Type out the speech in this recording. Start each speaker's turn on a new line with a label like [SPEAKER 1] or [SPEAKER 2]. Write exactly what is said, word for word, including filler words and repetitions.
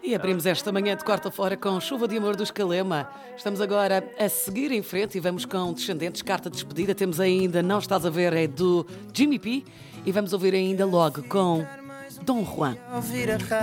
[SPEAKER 1] E abrimos esta manhã de quarta fora com Chuva de Amor dos Calema. Estamos agora a seguir em frente e vamos com Descendentes, carta de despedida. Temos ainda Não Estás a Ver, é do Jimmy P. E vamos ouvir ainda logo com Dom Juan.